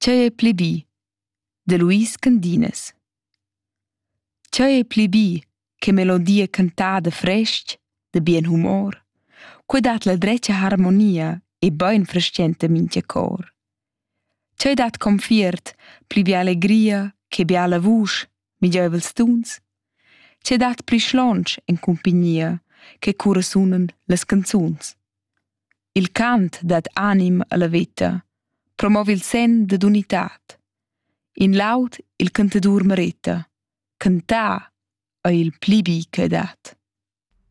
Tgei è pli bi, de Luis Candinas. Tgei è pli bi che melodia cantada fresc, de bien humor, quei dat la dreccia harmonia e bein frascenta mintga cor. Tgei dat confiert pli bia allegria che bia la vusch, migiövels tuns. Tgei dat pli schlonsch en cumpignia che cura sunan las canzuns. Il cant dat anim alla veta, promovi il sen d'ad unitat. In laud il cantadur mereta, cantar è il pli bi che dat.